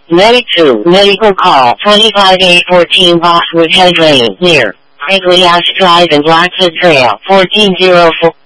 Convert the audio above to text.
Medic 2, medical call, 25A14 Boxwood Head Lane, near Craigly Ash Drive and Blackfoot Trail, 1404.